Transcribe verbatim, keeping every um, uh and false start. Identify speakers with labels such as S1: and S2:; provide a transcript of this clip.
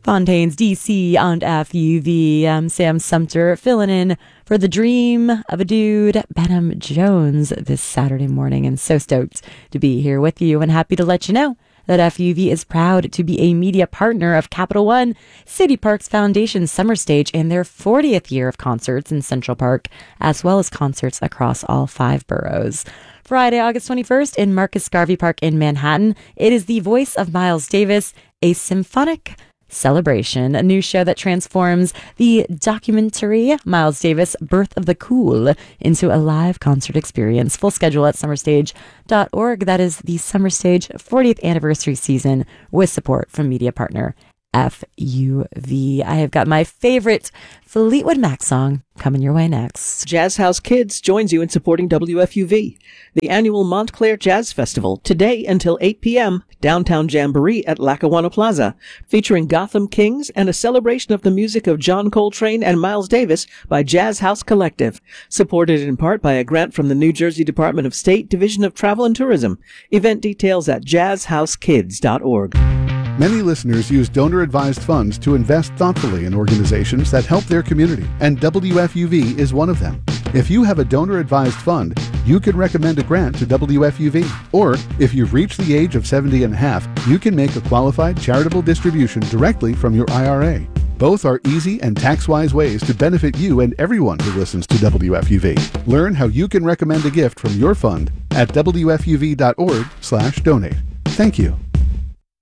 S1: Fontaine's D C on F U V. I'm Sam Sumter, filling in for the dream of a dude, Benham Jones, this Saturday morning, and so stoked to be here with you and happy to let you know that F U V is proud to be a media partner of Capital One, City Parks Foundation Summer Stage, and their fortieth year of concerts in Central Park, as well as concerts across all five boroughs. Friday, August twenty-first, in Marcus Garvey Park in Manhattan, it is The Voice of Miles Davis, a symphonic celebration, a new show that transforms the documentary Miles Davis, Birth of the Cool, into a live concert experience. Full schedule at summer stage dot org. That is the Summer Stage fortieth anniversary season with support from media partner F U V. I have got my favorite Fleetwood Mac song coming your way next.
S2: Jazz House Kids joins you in supporting W F U V, the annual Montclair Jazz Festival, today until eight p.m., downtown Jamboree at Lackawanna Plaza, featuring Gotham Kings and a celebration of the music of John Coltrane and Miles Davis by Jazz House Collective, supported in part by a grant from the New Jersey Department of State Division of Travel and Tourism. Event details at jazz house kids dot org.
S3: Many listeners use donor-advised funds to invest thoughtfully in organizations that help their community, and W F U V is one of them. If you have a donor-advised fund, you can recommend a grant to W F U V. Or, if you've reached the age of seventy and a half, you can make a qualified charitable distribution directly from your I R A. Both are easy and tax-wise ways to benefit you and everyone who listens to W F U V. Learn how you can recommend a gift from your fund at W F U V dot org slash donate. Thank you.